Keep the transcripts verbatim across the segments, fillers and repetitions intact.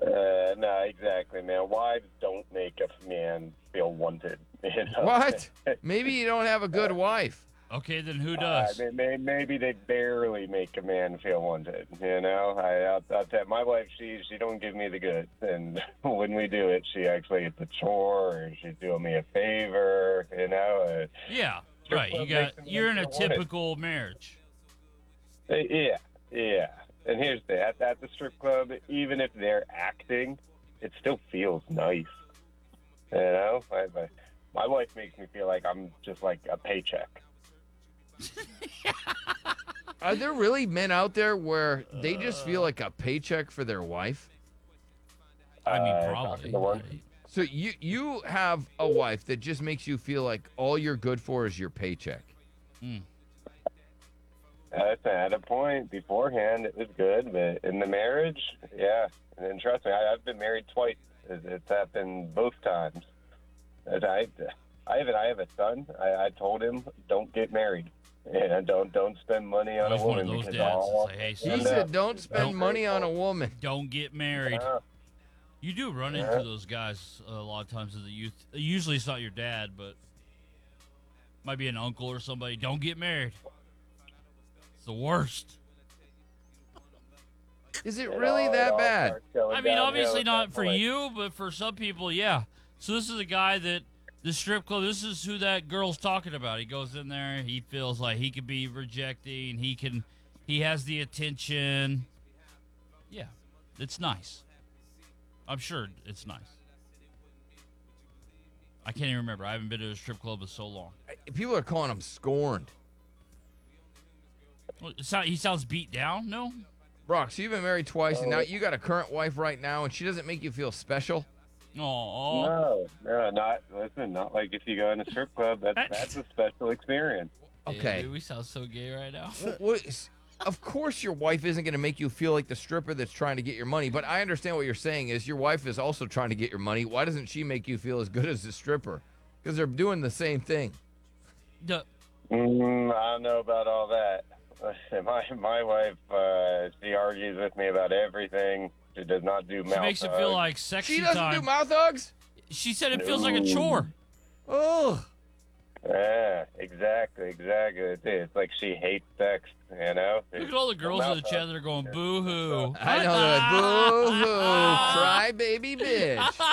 Uh, no, exactly, man. Wives don't make a man feel wanted. You know? What? Maybe you don't have a good wife. Okay, then who Uh, does? may- may- maybe they barely make a man feel wanted. You know, I, I'll, I'll tell my wife, she she don't give me the goods, and when we do it, she actually it's a chore, or she's doing me a favor. You know. Uh, Yeah, strip right. You club got makes a man you're in a feel wanted. typical marriage. Uh, Yeah, yeah. And here's the at, at the strip club, even if they're acting, it still feels nice. You know, my, my, my wife makes me feel like I'm just like a paycheck. Are there really men out there where they just feel like a paycheck for their wife? I mean, Uh, probably. talking to one. right? So you you have a wife that just makes you feel like all you're good for is your paycheck. At, at a point beforehand, it was good, but in the marriage, yeah. And trust me, I, I've been married twice. It, it's happened both times. And I, I have, I have a son. I, I told him, don't get married. And don't don't spend money on He's a one woman of those because dads. all It's like, hey, He son, No. said, "Don't spend Don't- money on a woman." don't get married. Uh, You do run Yeah. into those guys a lot of times as a youth. Usually it's not your dad, but might be an uncle or somebody. Don't get married. It's the worst. Is it it really all- it that all bad? starts going I mean, downhill obviously at not that for point. you, but for some people, yeah. So this is a guy that the strip club. This is who that girl's talking about. He goes in there. He feels like he could be rejecting. He can. He has the attention. Yeah, it's nice. I'm sure it's nice. I can't even remember. I haven't been to a strip club in so long. People are calling him scorned. Well, it sound, he sounds beat down. No. Brock, so you've been married twice, and now Oh. you got a current wife right now, and she doesn't make you feel special? Oh. No, no, not listen. Not like if you go in a strip club. That's that's a special experience. Okay. we sound so gay right now. What is- of course your wife isn't going to make you feel like the stripper that's trying to get your money, but I understand what you're saying is your wife is also trying to get your money. Why doesn't she make you feel as good as the stripper? Because they're doing the same thing. The- Mm, I don't know about all that. My my wife, uh, she argues with me about everything. She does not do mouth she makes it feel hugs. like sexy She doesn't time. do mouth hugs? She said it feels like a chore. Oh, Yeah, exactly, exactly. It's, it's like she hates sex, you know? Look at all the girls in the Mouth chat hug. that are going boo hoo. I know that. Boo-hoo, cry baby bitch.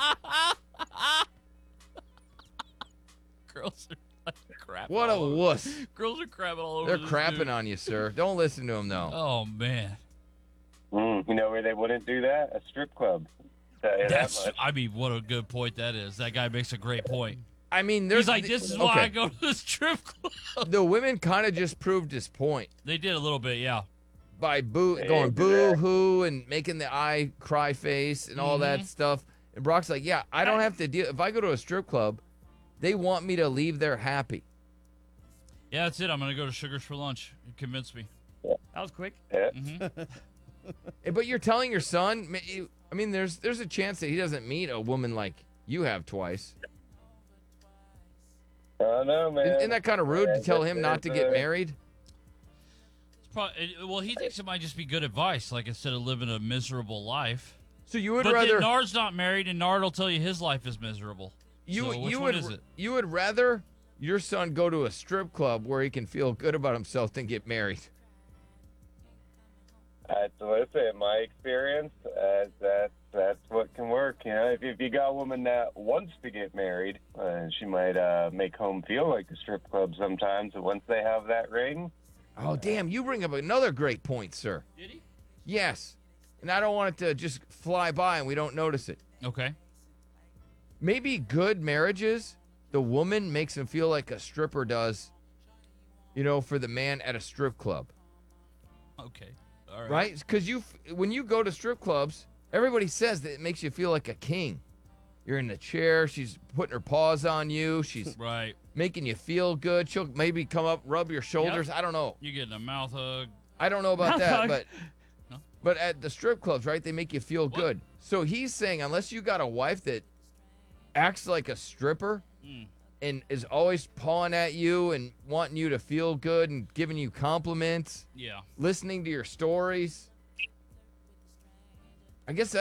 Girls are like crapping. What a all over. wuss. Girls are crapping all over. They're this crapping dude. on you, sir. Don't listen to them, though. Oh man, Mm, you know where they wouldn't do that? A strip club. Tell you that that's. much. I mean, what a good point that is. That guy makes a great point. I mean, there's He's like, this is why okay. I go to the strip club. The women kind of just proved his point They did a little bit, yeah. by boo going boo hoo and making the eye cry face and all that stuff. And Brock's like, yeah, I don't have to deal. If I go to a strip club, they want me to leave there happy. Yeah, that's it. I'm gonna go to Sugars for lunch. You convinced me. That was quick. Yeah. Eh, But you're telling your son. ma- you- I mean, there's there's a chance that he doesn't meet a woman like you have twice. I don't know, man. Isn't, isn't that kind of rude to Yeah, tell but him not to there's, get uh, married? It's probably, well, he thinks it might just be good advice, like instead of living a miserable life. So you would But rather then Nard's not married, and Nard will tell you his life is miserable. you so which you one would is it? you would rather your son go to a strip club where he can feel good about himself than get married. That's listen, in my experience, uh, that that's what can work. You know, if, if you got a woman that wants to get married, uh, she might uh, make home feel like a strip club sometimes. But once they have that ring, Oh damn! You bring up another great point, sir. Did he? Yes, and I don't want it to just fly by and we don't notice it. Okay. Maybe good marriages, the woman makes him feel like a stripper does, you know, for the man at a strip club, Okay. All right. right? Because you, when you go to strip clubs, everybody says that it makes you feel like a king. You're in the chair, she's putting her paws on you, she's Right. making you feel good. She'll maybe come up, rub your shoulders. I don't know. You're getting a mouth hug. I don't know about Mouth that, hug. but No? but at the strip clubs, right? They make you feel What? good. So he's saying unless you got a wife that acts like a stripper Mm. and is always pawing at you and wanting you to feel good and giving you compliments, Yeah. listening to your stories, I guess